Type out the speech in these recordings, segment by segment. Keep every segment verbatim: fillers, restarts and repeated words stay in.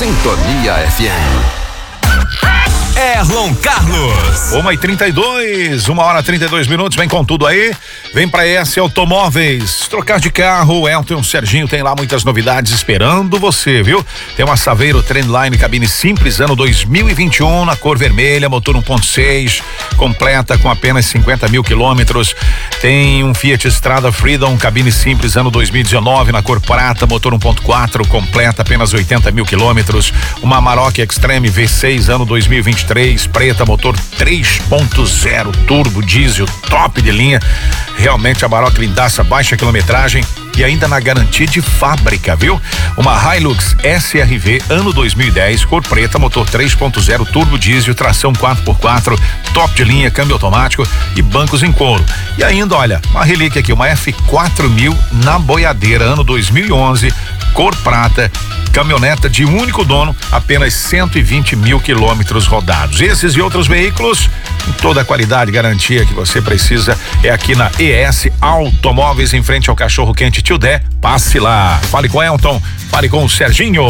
Sintonia F M. Erlon Carlos. uma e trinta e dois, uma hora e trinta e dois minutos, vem com tudo aí. Vem pra E S Automóveis. Trocar de carro, Elton e o Serginho tem lá muitas novidades esperando você, viu? Tem uma Saveiro Trendline cabine simples, ano dois mil e vinte e um, na cor vermelha, motor um ponto seis, completa com apenas cinquenta mil quilômetros. Tem um Fiat Strada Freedom, cabine simples, ano dois mil e dezenove, na cor prata, motor um ponto quatro, completa apenas oitenta mil quilômetros. Uma Amarok Extreme V seis, ano dois mil e vinte e três, preta, motor três ponto zero, turbo, diesel, top de linha. Realmente a Amarok lindaça, baixa quilometragem e ainda na garantia de fábrica, viu? Uma Hilux S R V, ano dois mil e dez, cor preta, motor três ponto zero, turbo diesel, tração quatro por quatro, top de linha, câmbio automático e bancos em couro. E ainda, olha, uma relíquia aqui, uma F quatro mil na boiadeira, ano dois mil e onze, cor prata, caminhoneta de único dono, apenas cento e vinte mil quilômetros rodados. Esses e outros veículos, em toda a qualidade e garantia que você precisa, é aqui na E S Automóveis, em frente ao Cachorro Quente Tio Dé. Passe lá. Fale com Elton, fale com o Serginho.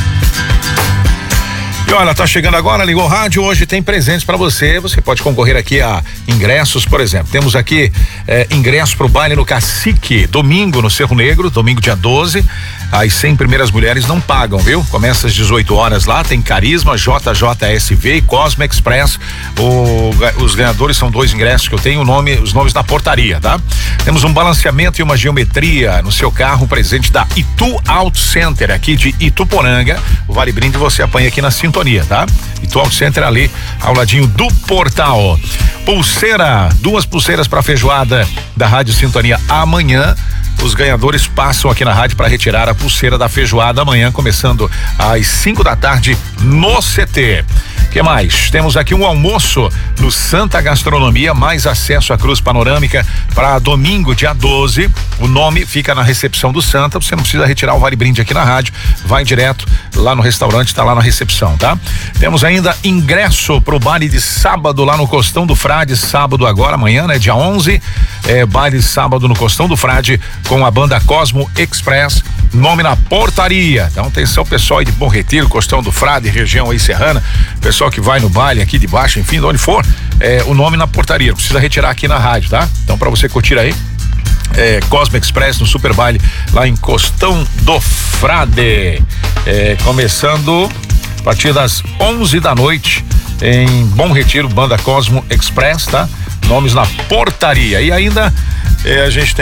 E olha, tá chegando agora, ligou o rádio, hoje tem presentes pra você, você pode concorrer aqui a ingressos, por exemplo, temos aqui eh, ingresso pro baile no Cacique, domingo no Cerro Negro, domingo dia doze, as cem primeiras mulheres não pagam, viu? Começa às dezoito horas lá, tem Carisma, J J S V e Cosmo Express, o, os ganhadores são dois ingressos que eu tenho, o nome, os nomes na portaria, tá? Temos um balanceamento e uma geometria no seu carro, presente da Itu Auto Center, aqui de Ituporanga, o Vale Brinde você apanha aqui na Sintonia, tá? Itu Auto Center ali ao ladinho do portal. Pulseira, duas pulseiras para feijoada da Rádio Sintonia amanhã. Os ganhadores passam aqui na rádio para retirar a pulseira da feijoada amanhã, começando às cinco da tarde no C T. Que mais? Temos aqui um almoço no Santa Gastronomia, mais acesso à Cruz Panorâmica para domingo, dia doze. O nome fica na recepção do Santa, você não precisa retirar o Vale Brinde aqui na rádio, vai direto lá no restaurante, tá lá na recepção, tá? Temos ainda ingresso pro baile de sábado lá no Costão do Frade, sábado agora, amanhã, né? Dia onze, é, baile sábado no Costão do Frade com a banda Cosmo Express, nome na portaria. Então atenção pessoal aí de Bom Retiro, Costão do Frade, região aí serrana, pessoal que vai no baile aqui de baixo, enfim, de onde for, é, o nome na portaria, precisa retirar aqui na rádio, tá? Então pra você curtir aí, é, Cosmo Express no Super Baile lá em Costão do Frade, é, começando a partir das onze da noite em Bom Retiro, banda Cosmo Express, tá? Nomes na portaria. E ainda é, a gente tem